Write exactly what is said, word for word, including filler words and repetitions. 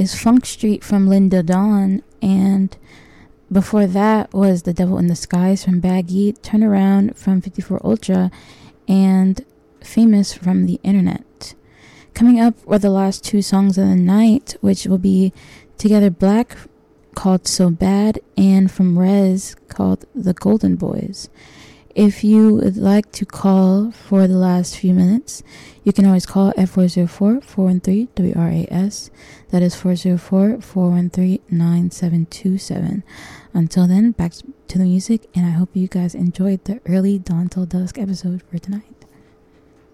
is Funk Street from Linda Dawn, and before that was The Devil in the Skies from Baggy, Turn Around from fifty-four Ultra, and Famous from The Internet. Coming up were the last two songs of the night, which will be Together Black called So Bad, and from Rez called The Golden Boys. If you would like to call for the last few minutes, you can always call at four oh four, four one three, W R A S. That is four oh four, four one three, nine seven two seven. Until then, back to the music, and I hope you guys enjoyed the early Dawn Till Dusk episode for tonight.